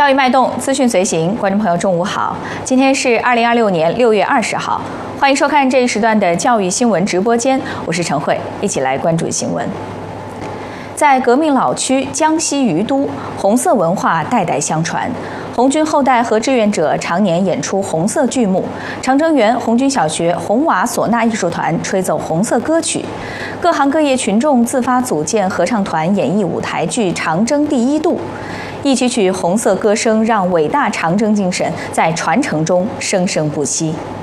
教育脉动，资讯随行，观众朋友，中午好！今天是2026年6月20号，欢迎收看这一时段的教育新闻直播间，我是陈慧，一起来关注新闻。在革命老区江西于都，红色文化代代相传。红军后代和志愿者常年演出红色剧目，长征园红军小学红瓦唢呐艺术团吹奏红色歌曲，各行各业群众自发组建合唱团演绎舞台剧《长征第一渡》，一曲曲红色歌声让伟大长征精神在传承中生生不息。